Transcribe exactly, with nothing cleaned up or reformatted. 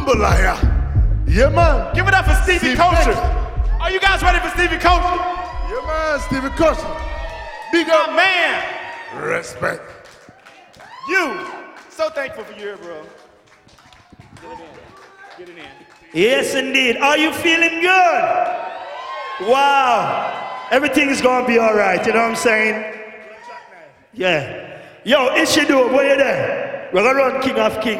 Jambalaya. Yeah, man. Give it up for Stevie Steve Culture. Beck. Are you guys ready for Stevie Culture? Yeah, man, Stevie Culture. Big My up. man. Respect. You. So thankful for you, bro. Get it in. Get it in. Yes, indeed. Are you feeling good? Wow. Everything's gonna be all right, you know what I'm saying? Yeah. Yo, Ishidu, where you there? We're gonna run King of King.